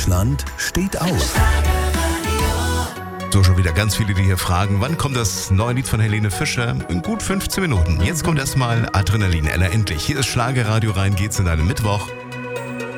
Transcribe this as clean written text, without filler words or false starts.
Deutschland steht auf. So, schon wieder ganz viele, die hier fragen, wann kommt das neue Lied von Helene Fischer? In gut 15 Minuten. Jetzt kommt erstmal Adrenalin, Ella endlich. Hier ist Schlagerradio, rein geht's in einen Mittwoch.